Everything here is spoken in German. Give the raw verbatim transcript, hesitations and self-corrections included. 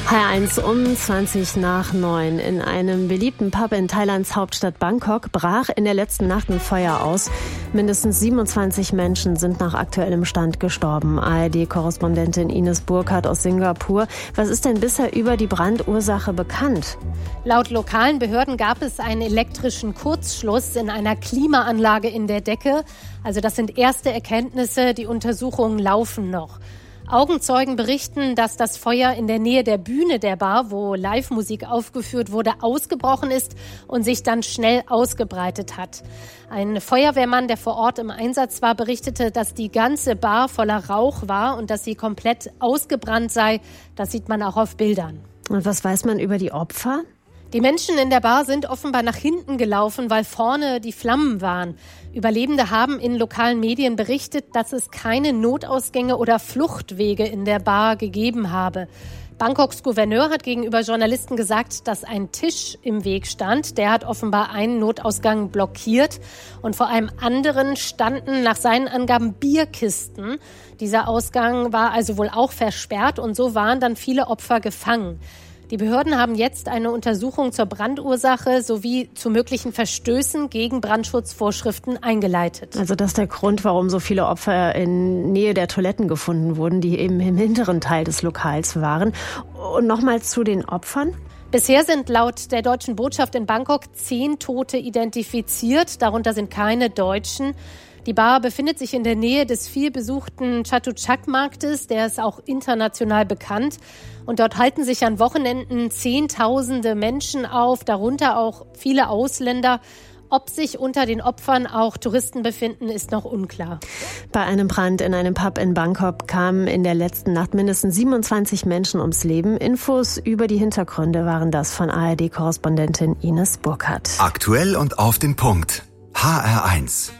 H R eins um zwanzig nach neun. In einem beliebten Pub in Thailands Hauptstadt Bangkok brach in der letzten Nacht ein Feuer aus. Mindestens siebenundzwanzig Menschen sind nach aktuellem Stand gestorben. A R D-Korrespondentin Ines Burkhardt aus Singapur. Was ist denn bisher über die Brandursache bekannt? Laut lokalen Behörden gab es einen elektrischen Kurzschluss in einer Klimaanlage in der Decke. Also das sind erste Erkenntnisse, die Untersuchungen laufen noch. Augenzeugen berichten, dass das Feuer in der Nähe der Bühne der Bar, wo Live-Musik aufgeführt wurde, ausgebrochen ist und sich dann schnell ausgebreitet hat. Ein Feuerwehrmann, der vor Ort im Einsatz war, berichtete, dass die ganze Bar voller Rauch war und dass sie komplett ausgebrannt sei. Das sieht man auch auf Bildern. Und was weiß man über die Opfer? Die Menschen in der Bar sind offenbar nach hinten gelaufen, weil vorne die Flammen waren. Überlebende haben in lokalen Medien berichtet, dass es keine Notausgänge oder Fluchtwege in der Bar gegeben habe. Bangkoks Gouverneur hat gegenüber Journalisten gesagt, dass ein Tisch im Weg stand. Der hat offenbar einen Notausgang blockiert. Und vor einem anderen standen nach seinen Angaben Bierkisten. Dieser Ausgang war also wohl auch versperrt und so waren dann viele Opfer gefangen. Die Behörden haben jetzt eine Untersuchung zur Brandursache sowie zu möglichen Verstößen gegen Brandschutzvorschriften eingeleitet. Also das ist der Grund, warum so viele Opfer in Nähe der Toiletten gefunden wurden, die eben im hinteren Teil des Lokals waren. Und nochmal zu den Opfern. Bisher sind laut der deutschen Botschaft in Bangkok zehn Tote identifiziert. Darunter sind keine Deutschen. Die Bar befindet sich in der Nähe des vielbesuchten Chatuchak-Marktes. Der ist auch international bekannt. Und dort halten sich an Wochenenden Zehntausende Menschen auf, darunter auch viele Ausländer. Ob sich unter den Opfern auch Touristen befinden, ist noch unklar. Bei einem Brand in einem Pub in Bangkok kamen in der letzten Nacht mindestens siebenundzwanzig Menschen ums Leben. Infos über die Hintergründe waren das von A R D-Korrespondentin Ines Burkhardt. Aktuell und auf den Punkt. H R eins.